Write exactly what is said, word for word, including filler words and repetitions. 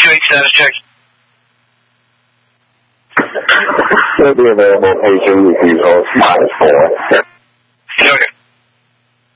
two eight status check. Will be available, page eighty-three, call five four.